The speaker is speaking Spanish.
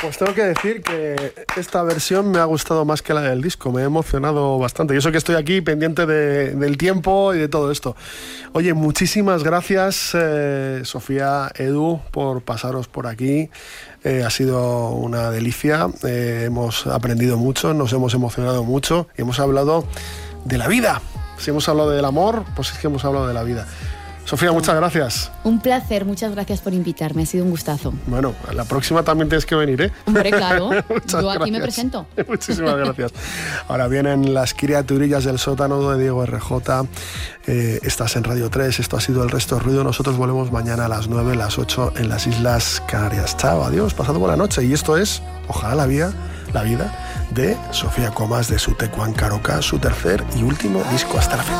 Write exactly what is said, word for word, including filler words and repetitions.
Pues tengo que decir que esta versión me ha gustado más que la del disco, me ha emocionado bastante. Y eso que estoy aquí pendiente de, del tiempo y de todo esto. Oye, muchísimas gracias, eh, Sofía, Edu, por pasaros por aquí. Eh, ha sido una delicia, eh, hemos aprendido mucho, nos hemos emocionado mucho y hemos hablado de la vida. Si hemos hablado del amor, pues es que hemos hablado de la vida. Sofía, muchas gracias. Un placer, muchas gracias por invitarme, ha sido un gustazo. Bueno, la próxima también tienes que venir, ¿eh? Hombre, claro, yo gracias. Aquí me presento. Muchísimas gracias. Ahora vienen las criaturillas del sótano de Diego R J. Eh, estás en Radio tres, esto ha sido El Resto es Ruido. Nosotros volvemos mañana a las nueve, las ocho en las Islas Canarias. Chao, adiós, pasad buena noche. Y esto es Ojalá la vida, la vida de Sofía Comas de su Tecuan Caroca, su tercer y último disco hasta la fecha.